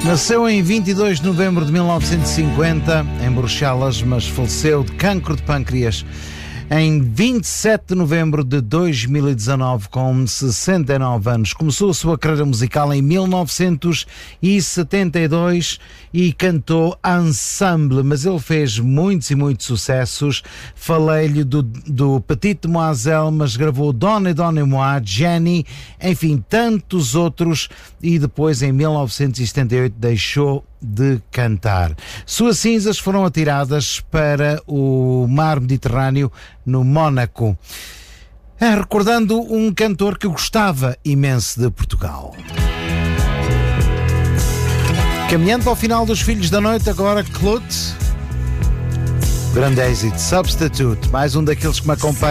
Nasceu em 22 de novembro de 1950 em Bruxelas, mas faleceu de cancro de pâncreas em 27 de novembro de 2019, com 69 anos. Começou a sua carreira musical em 1972 e cantou ensemble, mas ele fez muitos e muitos sucessos. Falei-lhe do Petite Demoiselle, mas gravou Donnez-moi, Jenny, enfim, tantos outros, e depois em 1978 deixou de cantar. Suas cinzas foram atiradas para o mar Mediterrâneo, no Mónaco. Recordando um cantor que gostava imenso de Portugal. Caminhando ao final dos Filhos da Noite, agora Clout, grande êxito, Substitute, mais um daqueles que me acompanha.